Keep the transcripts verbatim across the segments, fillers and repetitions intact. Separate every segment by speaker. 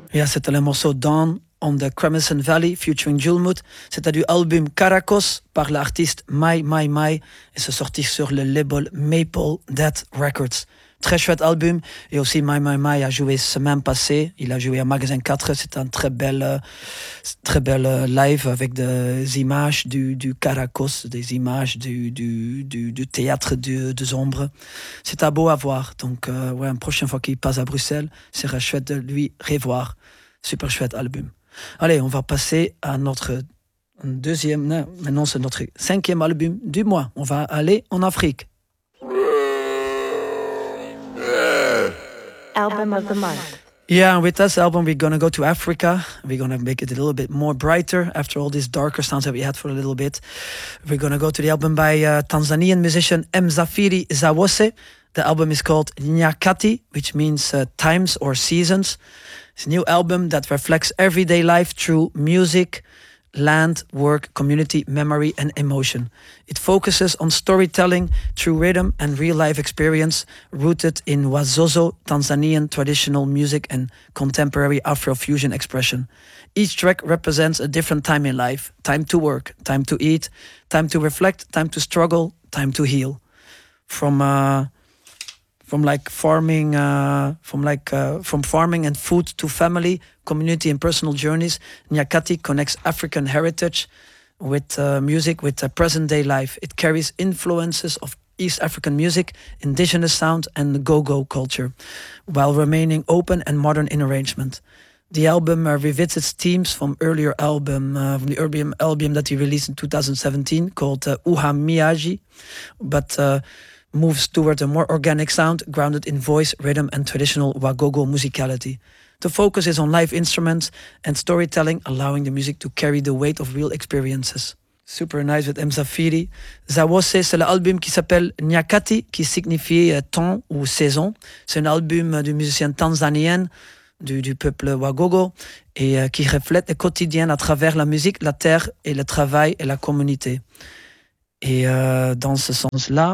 Speaker 1: Ja, c'était le morceau Dawn on the Crimson Valley featuring Julmut. C'était du album Caracos par l'artiste My My My et c'est sorti sur le label Maple Death Records. Très chouette album. Et aussi My My My a joué semaine passée. Il a joué à Magasin quatre. C'est un très bel, euh, très bel euh, live avec des images du, du Caracos, des images du, du, du, du théâtre de, des ombres. C'était beau à voir. Donc, euh, ouais, une prochaine fois qu'il passe à Bruxelles, ce sera chouette de lui revoir. Super chouette album. Allez, on va passer à notre deuxième, non, maintenant c'est notre cinquième album du mois. On va aller en Afrique.
Speaker 2: Album of the month.
Speaker 1: Yeah, and with this album, we're going to go to Africa. We're going to make it a little bit more brighter after all these darker sounds that we had for a little bit. We're going to go to the album by uh, Tanzanian musician Mzafiri Zawose. The album is called Nyakati, which means uh, times or seasons. It's a new album that reflects everyday life through music, land, work, community, memory, and emotion. It focuses on storytelling through rhythm and real-life experience rooted in Wazozo, Tanzanian traditional music and contemporary Afrofusion expression. Each track represents a different time in life. Time to work, time to eat, time to reflect, time to struggle, time to heal. From... Uh, From like farming, uh, from like uh, from farming and food to family, community and personal journeys, Nyakati connects African heritage with uh, music, with uh, present-day life. It carries influences of East African music, indigenous sound, and the go-go culture, while remaining open and modern in arrangement. The album uh, revisits themes from earlier album, uh, from the earlier album that he released in two thousand seventeen called uh, Uhamiyaji, but. Uh, moves toward a more organic sound grounded in voice, rhythm, and traditional Wagogo musicality. The focus is on live instruments and storytelling, allowing the music to carry the weight of real experiences. Super nice with Mzafiri. Zawose, c'est l'album qui s'appelle Nyakati, qui signifie euh, temps ou saison. C'est un album du musicien tanzanien du, du peuple Wagogo et euh, qui reflète le quotidien à travers la musique, la terre et le travail et la communauté. Et euh, dans ce sens-là,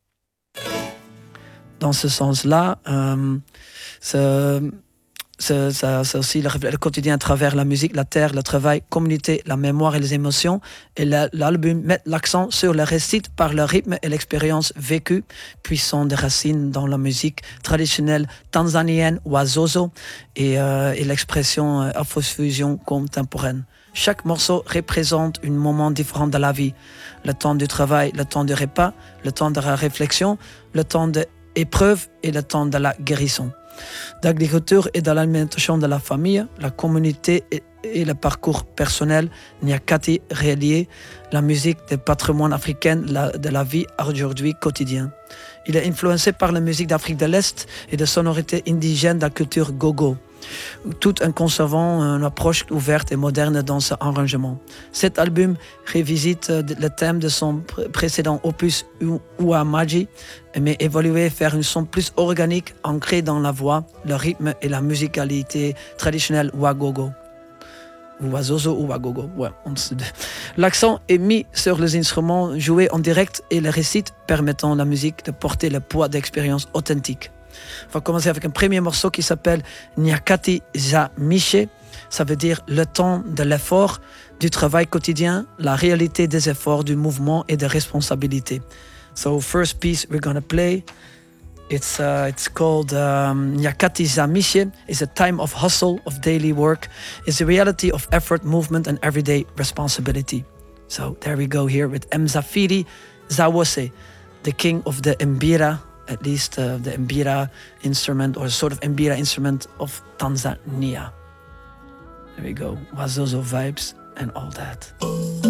Speaker 1: Dans ce sens-là, euh, c'est, c'est, c'est aussi le, le quotidien à travers la musique, la terre, le travail, la communauté, la mémoire et les émotions. Et la, l'album met l'accent sur le récit par le rythme et l'expérience vécue, puissant des racines dans la musique traditionnelle tanzanienne, Wazozo, et, euh, et l'expression euh, afrofusion contemporaine. Chaque morceau représente un moment différent de la vie. Le temps du travail, le temps du repas, le temps de la réflexion, le temps de l'épreuve et le temps de la guérison. D'agriculture et de l'alimentation de la famille, la communauté et, et le parcours personnel, Nyakati relié, la musique des patrimoines africains la, de la vie aujourd'hui quotidienne. Il est influencé par la musique d'Afrique de l'Est et des sonorités indigènes de la culture gogo, tout en conservant une approche ouverte et moderne dans son arrangement. Cet album revisite le thème de son précédent opus Uhamiyaji, mais évolué vers un son plus organique, ancré dans la voix, le rythme et la musicalité traditionnelle Wagogo. Wazozo ou Wagogo, ouais. L'accent est mis sur les instruments joués en direct et le récit permettant à la musique de porter le poids d'expériences authentiques. On va commencer avec un premier morceau qui s'appelle Nyakati za Mishe. Ça veut dire le temps de l'effort, du travail quotidien, la réalité des efforts, du mouvement et des responsabilités. So first piece we're gonna play, it's uh, it's called um, Nyakati za Mishe. It's a time of hustle, of daily work. It's the reality of effort, movement and everyday responsibility. So there we go here with Mzafiri Zawose, the king of the mbira, at least uh, the mbira instrument or sort of mbira instrument of Tanzania. There we go, Wazozo vibes and all that.